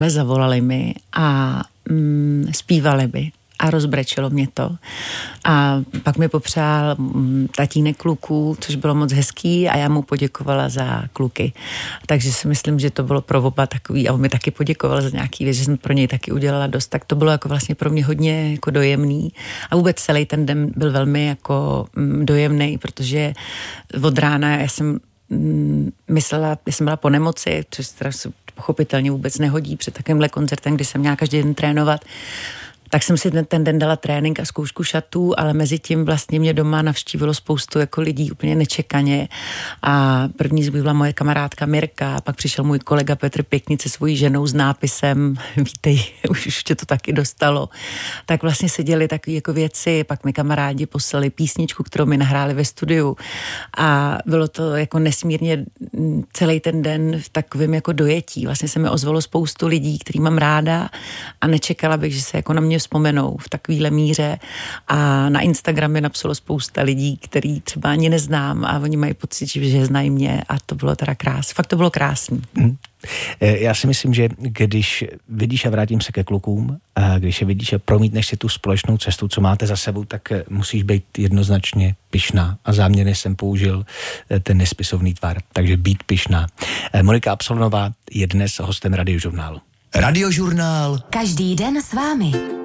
Zavolali mi a zpívali mi. A rozbrečelo mě to. A pak mi popřál tatínek kluků, což bylo moc hezký a já mu poděkovala za kluky. Takže si myslím, že to bylo pro oba takový a on mi taky poděkoval za nějaký věc, že jsem pro něj taky udělala dost. Tak to bylo jako vlastně pro mě hodně jako dojemný. A vůbec celý ten den byl velmi jako dojemný, protože od rána já jsem byla po nemoci, což se pochopitelně vůbec nehodí před takovýmhle koncertem, kdy jsem měla každý den trénovat. Tak jsem si ten den dala trénink a zkoušku šatů, ale mezi tím vlastně mě doma navštívilo spoustu jako lidí úplně nečekaně. A první byla moje kamarádka Mirka, a pak přišel můj kolega Petr Pěknic se svojí ženou s nápisem vítej, už tě to taky dostalo. Tak vlastně se děly takové jako věci, pak mi kamarádi poslali písničku, kterou mi nahráli ve studiu a bylo to jako nesmírně celý ten den v takovém jako dojetí. Vlastně se mi ozvalo spoustu lidí, který mám ráda a nečekala bych, že se jako na mě vzpomenou v takovýhle míře a na Instagram mi napsalo spousta lidí, který třeba ani neznám a oni mají pocit, že znají mě a to bylo teda krásné. Fakt to bylo krásný. Já si myslím, že když vidíš, a vrátím se ke klukům, a když je vidíš a promítneš si tu společnou cestu, co máte za sebou, tak musíš být jednoznačně pyšná. A záměrně jsem použil ten nespisovný tvar, takže být pyšná. Monika Absolonová je dnes hostem Radiožurnálu. Radiožurnál. Každý den s vámi.